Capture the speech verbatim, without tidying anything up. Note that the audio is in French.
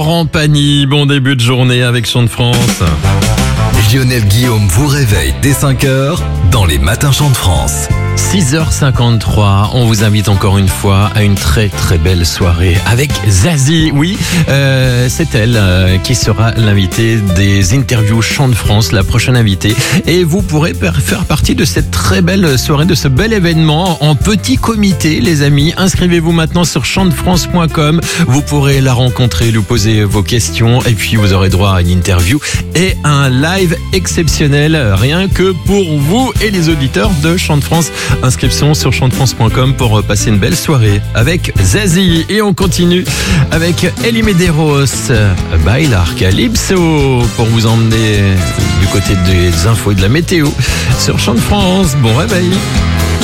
Rampani, bon début de journée avec Chant de France. Lionel Guillaume vous réveille dès cinq heures dans les matins Chant de France. six heures cinquante-trois, on vous invite encore une fois à une très très belle soirée avec Zazie. Oui, euh, c'est elle euh, qui sera l'invitée des interviews Chant de France, la prochaine invitée. Et vous pourrez faire partie de cette très belle soirée, de ce bel événement en petit comité, les amis. Inscrivez-vous maintenant sur chant de france point com. Vous pourrez la rencontrer, lui poser vos questions et puis vous aurez droit à une interview et un live exceptionnel, rien que pour vous et les auditeurs de Chant de France. Inscription sur chant de france point com pour passer une belle soirée avec Zazie. Et on continue avec Elie Medeiros, Bailar Calypso, pour vous emmener du côté des infos et de la météo sur Chant de France. Bon réveil.